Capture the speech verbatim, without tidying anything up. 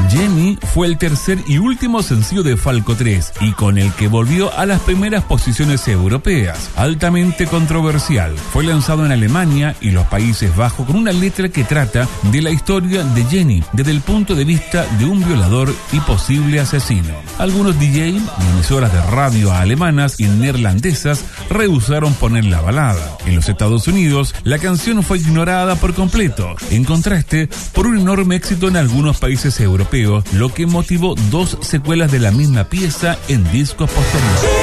Jenny fue el tercer y último sencillo de Falco tres y con el que volvió a las primeras posiciones europeas. Altamente controversial, fue lanzado en Alemania y los Países Bajos con una letra que trata de la historia de Jenny desde el punto de vista de un violador y posible asesino. Algunos D J y emisoras de radio alemanas y neerlandesas rehusaron poner la balada. En los Estados Unidos, la canción fue ignorada por completo, en contraste por un enorme éxito en algunos países europeos, lo que motivó dos secuelas de la misma pieza en discos posteriores.